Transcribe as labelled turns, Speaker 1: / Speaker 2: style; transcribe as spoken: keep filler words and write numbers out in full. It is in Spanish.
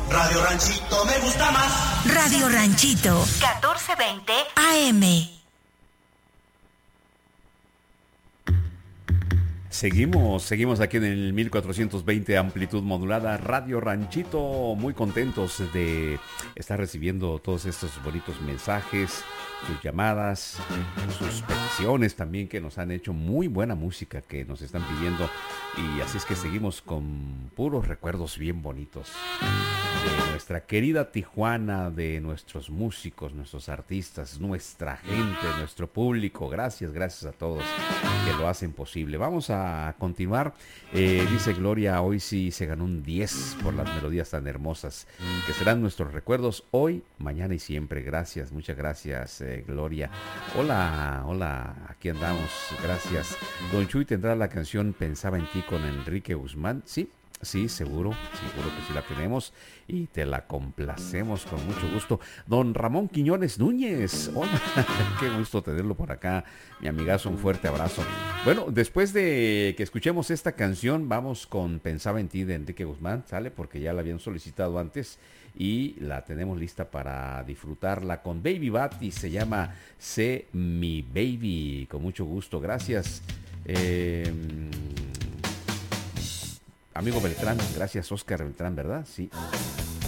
Speaker 1: Radio Ranchito me gusta más.
Speaker 2: Radio Ranchito, catorce veinte A M.
Speaker 3: Seguimos, seguimos aquí en el mil cuatrocientos veinte amplitud modulada, Radio Ranchito, muy contentos de estar recibiendo todos estos bonitos mensajes, sus llamadas, sus peticiones también que nos han hecho, muy buena música que nos están pidiendo, y así es que seguimos con puros recuerdos bien bonitos de nuestra querida Tijuana, de nuestros músicos, nuestros artistas, nuestra gente, nuestro público. Gracias, gracias a todos que lo hacen posible. Vamos a continuar. Eh, dice Gloria, hoy sí se ganó un diez por las melodías tan hermosas que serán nuestros recuerdos hoy, mañana y siempre. Gracias, muchas gracias, eh, Gloria. Hola, hola, aquí andamos. Gracias. Don Chuy tendrá la canción Pensaba en ti con Enrique Guzmán. Sí. Sí, seguro, seguro que sí la tenemos y te la complacemos con mucho gusto. Don Ramón Quiñones Núñez, hola, qué gusto tenerlo por acá, mi amigazo, un fuerte abrazo. Bueno, después de que escuchemos esta canción, vamos con Pensaba en ti de Enrique Guzmán, ¿sale? Porque ya la habían solicitado antes y la tenemos lista para disfrutarla con Baby Bat y se llama Sé mi Baby, con mucho gusto, gracias. Eh... Amigo Beltrán, gracias Oscar Beltrán, ¿verdad? Sí.